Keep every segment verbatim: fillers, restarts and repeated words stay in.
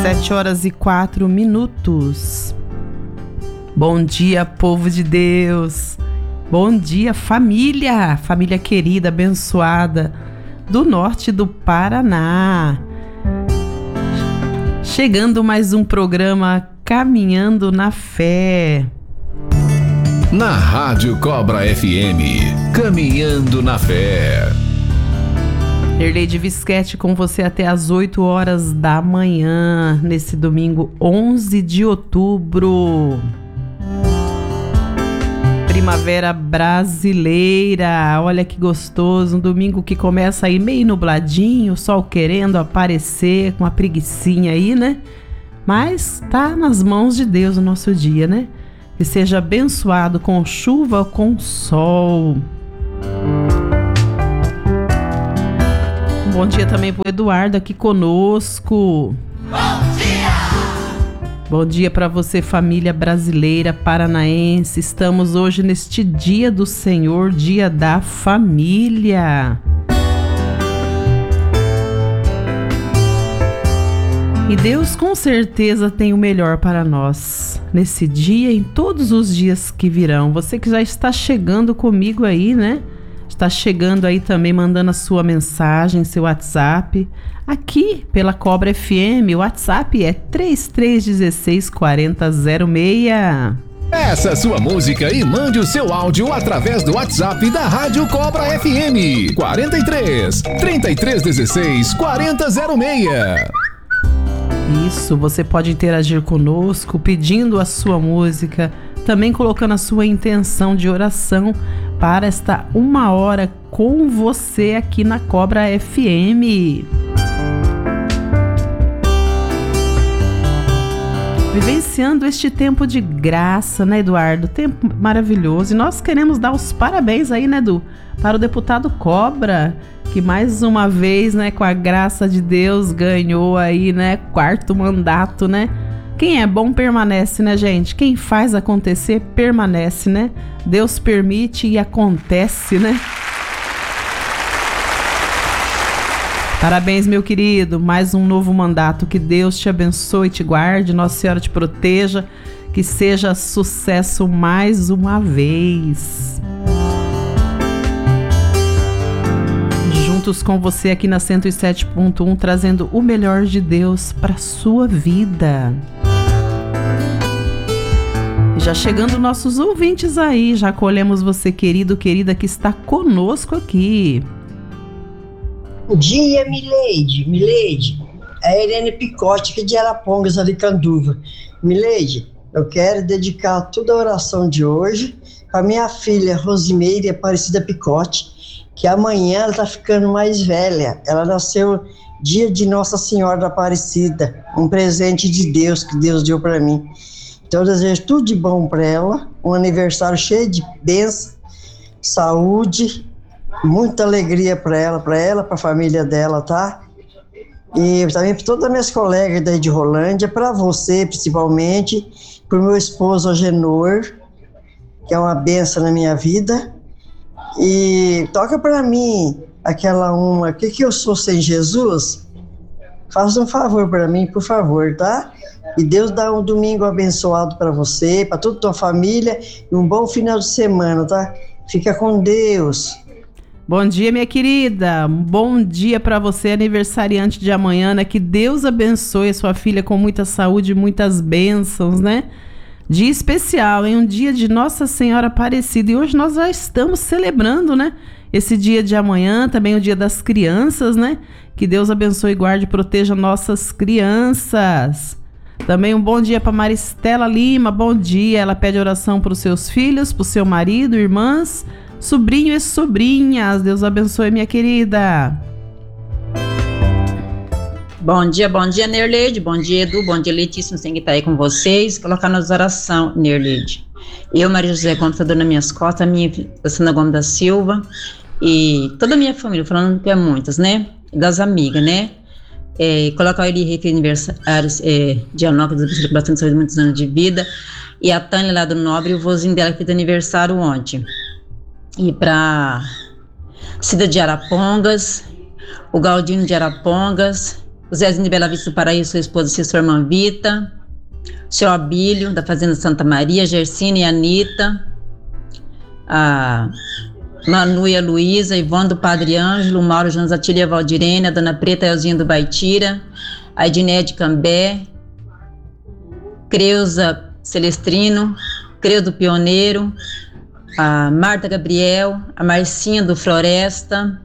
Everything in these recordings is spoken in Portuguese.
Sete horas e quatro minutos. Bom dia, povo de Deus. Bom dia, família, família querida, abençoada do norte do Paraná. Chegando mais um programa Caminhando na Fé. Na Rádio Cobra F M, Caminhando na Fé. Erleide Visquete com você até às oito horas da manhã, nesse domingo onze de outubro. Primavera brasileira, olha que gostoso, um domingo que começa aí meio nubladinho, o sol querendo aparecer, com uma preguicinha aí, né? Mas tá nas mãos de Deus o nosso dia, né? Que seja abençoado com chuva ou com sol. Bom dia também pro Eduardo aqui conosco. Bom dia! Bom dia para você, família brasileira, paranaense. Estamos hoje neste Dia do Senhor, Dia da Família. E Deus com certeza tem o melhor para nós nesse dia e em todos os dias que virão. Você que já está chegando comigo aí, né? Está chegando aí também, mandando a sua mensagem, seu WhatsApp, aqui pela Cobra F M. O WhatsApp é três três um seis quatro zero zero seis. Peça a sua música e mande o seu áudio através do WhatsApp da Rádio Cobra F M. quarenta e três, trinta e três dezesseis, quarenta zero seis. Isso, você pode interagir conosco, pedindo a sua música, também colocando a sua intenção de oração para esta uma hora com você aqui na Cobra F M. Vivenciando este tempo de graça, né, Eduardo? Tempo maravilhoso. E nós queremos dar os parabéns aí, né, Edu? Para o deputado Cobra, que mais uma vez, né, com a graça de Deus, ganhou aí, né, quarto mandato, né? Quem é bom permanece, né, gente? Quem faz acontecer, permanece, né? Deus permite e acontece, né? Parabéns, meu querido. Mais um novo mandato. Que Deus te abençoe e te guarde. Nossa Senhora te proteja. Que seja sucesso mais uma vez. Juntos com você aqui na cento e sete ponto um, trazendo o melhor de Deus para sua vida. Já chegando nossos ouvintes aí, já acolhemos você, querido, querida, que está conosco aqui. Bom dia, Mileide, Mileide, é a Irene Picote, aqui de Arapongas, Aricanduva. Mileide, eu quero dedicar toda a oração de hoje para minha filha Rosimeire Aparecida Picote, que amanhã ela está ficando mais velha. Ela nasceu dia de Nossa Senhora da Aparecida, um presente de Deus que Deus deu para mim. Então eu desejo tudo de bom para ela, um aniversário cheio de bênção, saúde, muita alegria para ela, para ela, para a família dela, tá? E também para todas as minhas colegas daí de Rolândia, para você principalmente, para o meu esposo Agenor, que é uma bênção na minha vida. E toca para mim aquela uma, o que que eu sou sem Jesus? Faça um favor para mim, por favor, tá? E Deus dá um domingo abençoado para você, para toda a tua família e um bom final de semana, tá? Fica com Deus. Bom dia, minha querida. Bom dia para você, aniversariante de amanhã, né? Que Deus abençoe a sua filha com muita saúde e muitas bênçãos, né? Dia especial, em um dia de Nossa Senhora Aparecida. E hoje nós já estamos celebrando, né? Esse dia de amanhã, também o dia das crianças, né? Que Deus abençoe, guarde e proteja nossas crianças. Também um bom dia para Maristela Lima. Bom dia, ela pede oração para os seus filhos, para o seu marido, irmãs, sobrinho e sobrinhas. Deus abençoe, minha querida. Bom dia, bom dia, Nerleide. Bom dia, Edu. Bom dia, Letícia. Não sei quem tá aí com vocês. Colocar nas orações, Nerleide. Eu, Maria José Gomes, tá dando nas minhas costas, a minha Sandra Gomes da Silva e toda a minha família, falando que é muitas, né? Das amigas, né? É, colocar ele rei aniversário, é, de Anópolis, bastante saúde, muitos anos de vida. E a Tânia lá do Nobre e o vozinho dela que fez aniversário ontem. E pra Cida de Arapongas, o Galdino de Arapongas, o Zezinho de Bela Vista do Paraíso, sua esposa, sua irmã Vita, o seu Abílio, da Fazenda Santa Maria, Gersine e Anitta, a Manu e a Luísa, Ivone do Padre Ângelo, Mauro Janzatilha Valdirene, a Dona Preta Elzinha do Baitira, a Edneia de Cambé, Creuza Celestrino, Creu do Pioneiro, a Marta Gabriel, a Marcinha do Floresta,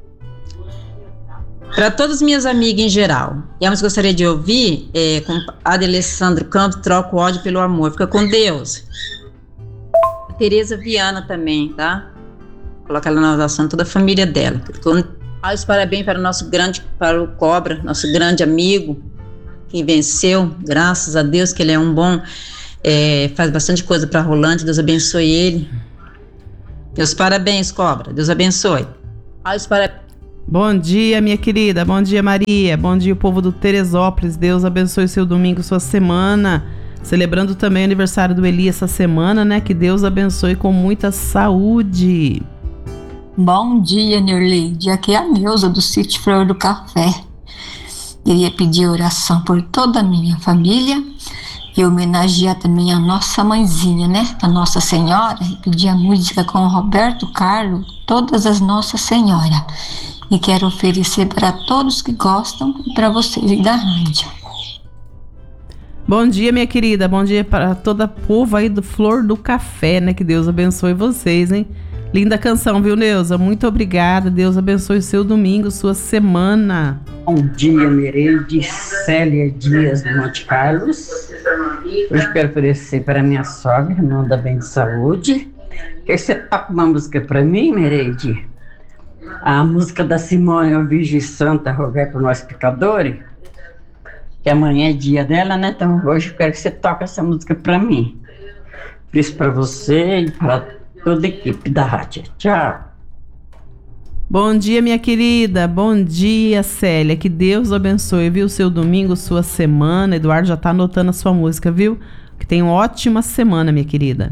para todas as minhas amigas em geral. E a música que eu gostaria de ouvir é com a Alessandro Campos, Troca o Ódio pelo Amor. Fica com Deus. A Tereza Viana também, tá? Coloca ela na oração, toda a família dela. Ah, os parabéns para o nosso grande, para o Cobra, nosso grande amigo, que venceu, graças a Deus, que ele é um bom, é, faz bastante coisa para Rolante, Deus abençoe ele. Meus parabéns, Cobra, Deus abençoe. Ah, os parabéns. Bom dia, minha querida. Bom dia, Maria. Bom dia, o povo do Teresópolis. Deus abençoe seu domingo, sua semana. Celebrando também o aniversário do Eli essa semana, né? Que Deus abençoe com muita saúde. Bom dia, Nerleide. Aqui é a Neuza do Sítio Flor do Café. Queria pedir oração por toda a minha família e homenagear também a nossa mãezinha, né? A Nossa Senhora. E pedir a música com o Roberto Carlos, Todas as Nossa Senhora. E quero oferecer para todos que gostam e para vocês da rádio. Bom dia, minha querida. Bom dia para toda a povo aí do Flor do Café, né? Que Deus abençoe vocês, hein? Linda canção, viu, Neuza? Muito obrigada. Deus abençoe o seu domingo, sua semana. Bom dia, Mereide, Célia Dias do Monte Carlos. Hoje quero oferecer para minha sogra, não dá bem de saúde. Quer você toca uma música para mim, Mereide? A música da Simone, a Virgem Santa, rogai por nós pecadores, que amanhã é dia dela, né? Então hoje eu quero que você toque essa música para mim. Fiz para você e para toda a equipe da rádio. Tchau. Bom dia, minha querida. Bom dia, Célia. Que Deus abençoe, viu? Seu domingo, sua semana. Eduardo já tá anotando a sua música, viu? Que tenha uma ótima semana, minha querida.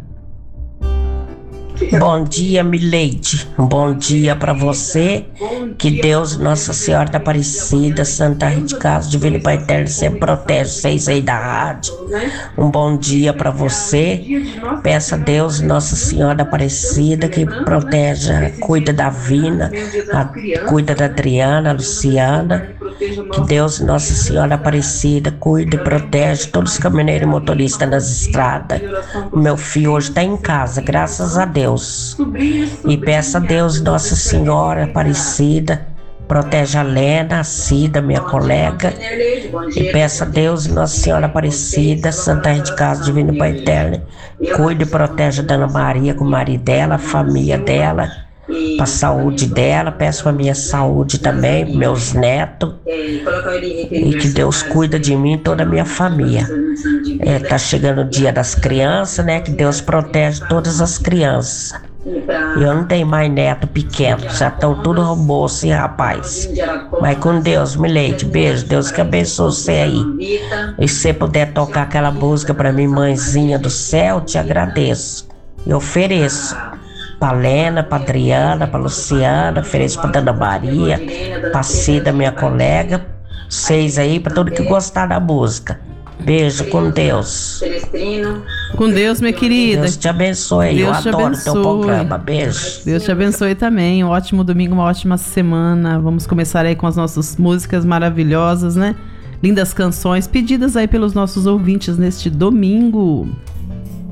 Bom dia, Mileide. Um bom dia para você. Que Deus, Nossa Senhora da Aparecida, Santa Rita de Casa, Divino Pai Eterno, sempre protege vocês aí da rádio. Um bom dia para você. Peça a Deus, Nossa Senhora da Aparecida, que proteja, cuida da Vina, a, cuida da Adriana, a Luciana. Que Deus, Nossa Senhora Aparecida, cuide e protege todos os caminhoneiros e motoristas nas estradas. O meu filho hoje está em casa, graças a Deus. E peça a Deus, Nossa Senhora Aparecida, protege a Lena, a Cida, minha colega. E peça a Deus, Nossa Senhora Aparecida, Santa Rita de Casa, Divino Pai Eterno, cuide e protege a Dona Maria com o marido dela, a família dela, para a saúde dela. Peço a minha saúde também, meus netos, e que Deus cuida de mim e toda a minha família. É, tá chegando o dia das crianças, né? Que Deus protege todas as crianças. Eu não tenho mais neto pequeno, já estão tudo moço e rapaz. Mas com Deus, Mileide, beijo, Deus que abençoe você aí. E se você puder tocar aquela música para mim, Mãezinha do Céu, te agradeço. Eu ofereço pra Lena, pra Adriana, pra Luciana, ofereço pra Dona Maria, pra Cida, minha colega, vocês aí, pra todo que gostar da música. Beijo, com Deus. Com Deus, minha querida. Deus te abençoe. Deus Eu adoro te teu programa. Beijo. Deus te abençoe também. Um ótimo domingo, uma ótima semana. Vamos começar aí com as nossas músicas maravilhosas, né? Lindas canções pedidas aí pelos nossos ouvintes neste domingo.